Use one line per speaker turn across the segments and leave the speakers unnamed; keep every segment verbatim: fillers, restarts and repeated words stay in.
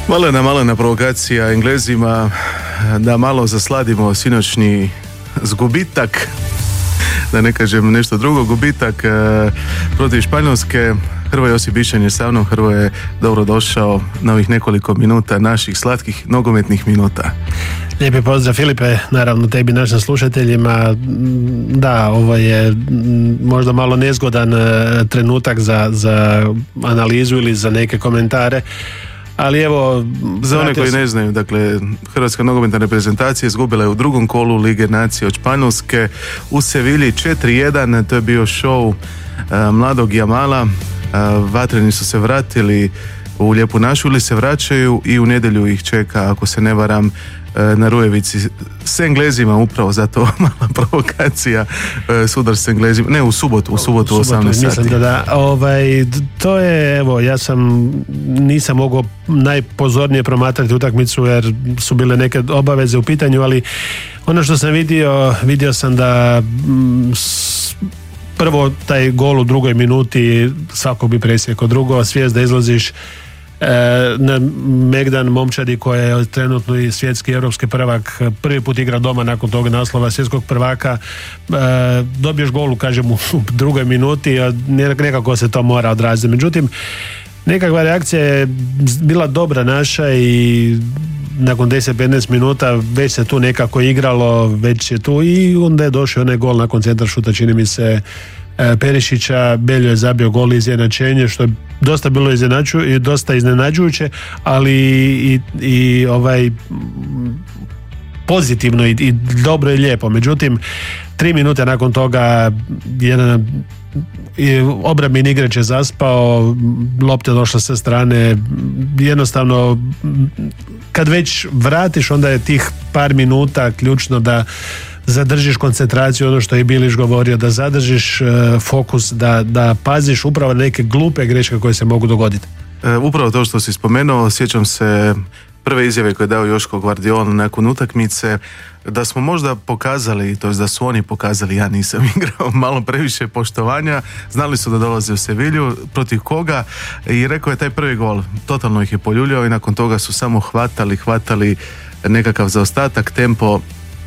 Malena, malena provokacija Englezima da malo zasladimo sinoćni zgubitak, da ne kažem nešto drugo, gubitak e, protiv Španjolske. Hrvoje Josip Bišćan je sa mnom. Hrvoje, dobro došao na ovih nekoliko minuta naših slatkih nogometnih minuta.
Lijepi pozdrav, Filipe, naravno tebi, našim slušateljima. Da, ovo je možda malo nezgodan trenutak za, za analizu ili za neke komentare, ali evo...
Za one koji ne znaju, dakle, Hrvatska nogometna reprezentacija izgubila je u drugom kolu Lige nacije od Španjolske u Sevilji četiri jedan, to je bio show uh, mladog Jamala. Uh, vatreni su se vratili u Lijepu našu ili se vraćaju i u nedjelju ih čeka, ako se ne varam, na Rujevici s Englezima, upravo zato mala provokacija, sudar s Englezima, ne u subotu, u subotu u osamnaest sati.
Mislim da da, ovaj, to je, evo, ja sam, nisam mogao najpozornije promatrati utakmicu jer su bile neke obaveze u pitanju, ali ono što sam vidio, vidio sam da mm, s, prvo taj gol u drugoj minuti svako bi presjekao, drugo svijest da izlaziš na Megdan momčadi koja je trenutno i svjetski europski prvak, prvi put igra doma nakon toga naslova svjetskog prvaka, dobiješ gol, kažem, u drugoj minuti, a nekako se to mora odraziti. Međutim, nekakva reakcija je bila dobra naša i nakon deset do petnaest minuta već se tu nekako igralo, već je tu i onda je došao onaj gol nakon centar šuta, čini mi se, Perišića. Beljo je zabio gol izjednačenje, što je dosta bilo iznenađu, i dosta iznenađujuće, ali i, i ovaj pozitivno i, i dobro i lijepo. Međutim, tri minute nakon toga jedan obrambeni igrač je zaspao, lopta je došla sa strane, jednostavno kad već vratiš, onda je tih par minuta ključno da zadržiš koncentraciju, ono što je Bilić govorio, da zadržiš uh, fokus, da, da paziš upravo neke glupe greške koje se mogu dogoditi.
E, upravo to što si spomenuo, sjećam se prve izjave koje je dao Joško Gvardiol nakon utakmice, da smo možda pokazali, to je da su oni pokazali, ja nisam igrao, malo previše poštovanja, znali su da dolaze u Sevilju, protiv koga, i rekao je taj prvi gol, totalno ih je poljuljao i nakon toga su samo hvatali, hvatali nekakav zaostatak, tempo.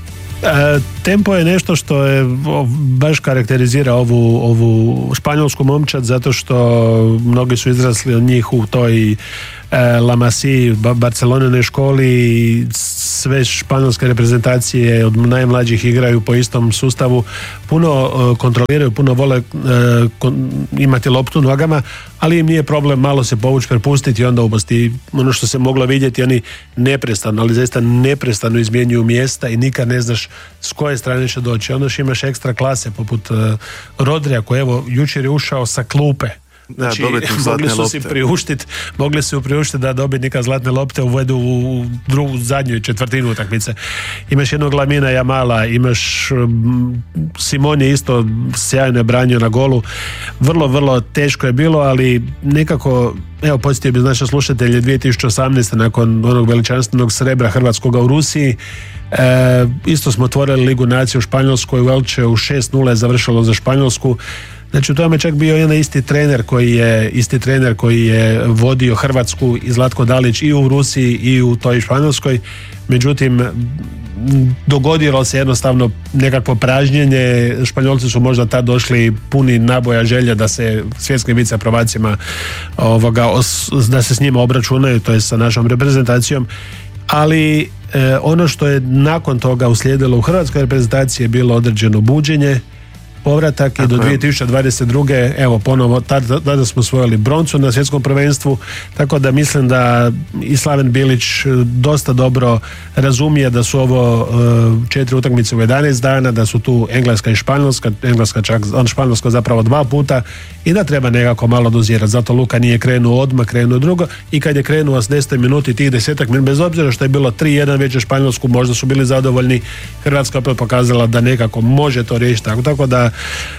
E, tempo je nešto što je baš karakterizira ovu, ovu španjolsku momčad, zato što mnogi su izrasli od njih u toj e, La Masiji, Barcelonine školi, i sve španjolske reprezentacije od najmlađih igraju po istom sustavu, puno e, kontroliraju, puno vole e, kon, imati loptu nogama, ali im nije problem malo se povući, prepustiti i onda ubosti. Ono što se moglo vidjeti, oni neprestano, ali zaista neprestano izmjenjuju mjesta i nikad ne znaš s koje strane će doći. Onda što imaš ekstra klase poput uh, Rodrija, koji evo jučer je ušao sa klupe. Znači,
da,
mogli su si priuštiti mogli su priuštiti da dobitnika zlatne lopte uvedu u drugu, zadnju četvrtinu utakmice. Imaš jednog Lamina Jamala, imaš um, Simon je isto sjajno je branio na golu. Vrlo, vrlo teško je bilo, ali nekako, evo, podsjetio bi naše slušatelje, dvije tisuće osamnaeste nakon onog veličanstvenog srebra hrvatskoga u Rusiji, e, isto smo otvorili Ligu nacije u Španjolskoj, u Elche u šest nula je završilo za Španjolsku. Znači, u tome čak bio jedan isti trener koji je isti trener koji je vodio Hrvatsku, i Zlatko Dalić, i u Rusiji i u toj Španjolskoj. Međutim, dogodilo se jednostavno nekakvo pražnjenje. Španjolci su možda tad došli puni naboja, želja da se svjetskim viceprvacima ovoga, da se s njima obračunaju, to je sa našom reprezentacijom. Ali eh, ono što je nakon toga uslijedilo u hrvatskoj reprezentaciji je bilo određeno buđenje, povratak, i do dvije tisuće dvadeset druge evo ponovo, tada, tada smo osvojili broncu na svjetskom prvenstvu, tako da mislim da i Slaven Bilić dosta dobro razumije da su ovo uh, četiri utakmice u jedanaest dana, da su tu Engleska i Španjolska, Engleska čak, on Španjolska zapravo dva puta, i da treba nekako malo dozirati. Zato Luka nije krenuo odmah, krenuo drugo, i kad je krenuo s deset minuti, tih desetak minuta, bez obzira što je bilo tri jedan već u Španjolsku, možda su bili zadovoljni, Hrvatska opet pokazala da nekako može to riješiti, tako, tako da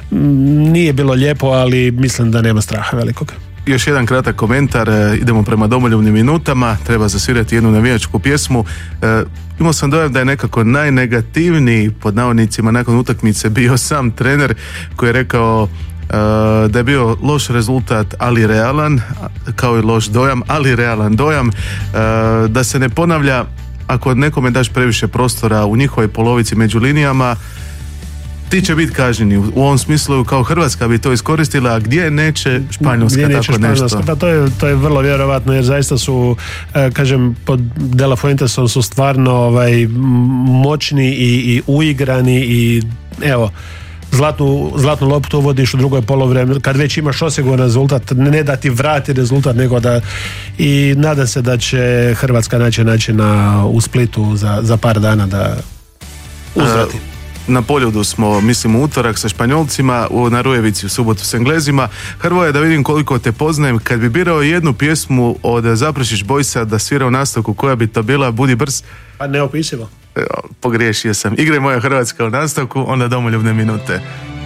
nije bilo lijepo, ali mislim da nema straha velikog.
Još jedan kratak komentar, idemo prema domoljubnim minutama, treba zasvirati jednu navijačku pjesmu. E, imao sam dojam da je nekako najnegativniji, pod navodnicima, nakon utakmice bio sam trener koji je rekao da je bio loš rezultat, ali realan, kao i loš dojam, ali realan dojam, da se ne ponavlja ako nekome daš previše prostora u njihovoj polovici među linijama, ti će biti kažnjeni. U ovom smislu kao Hrvatska bi to iskoristila, a gdje neće Španjolska, gdje neće tako Španjolska? Nešto.
Pa to je, to je vrlo vjerovatno, jer zaista su, kažem, pod De La Fuentesom su stvarno ovaj, moćni i, i uigrani i evo, Zlatnu, zlatnu loptu uvodiš u drugoj polovremenu kad već imaš osiguran rezultat, ne da ti vrati rezultat, nego da, i nadam se da će Hrvatska naći načina u Splitu za, za par dana da uzvrati.
Na Poljudu smo, mislim, u utorak sa Španjolcima, u Narujevici u subotu s Englezima. Hrvoje, da vidim koliko te poznajem, kad bi birao jednu pjesmu od Zaprešić Boysa da svira u nastavku, koja bi to bila? Budi brz.
Pa neopisivo.
Pogriješio sam. Igre moja Hrvatska u nastavku, onda Domoljubne minute.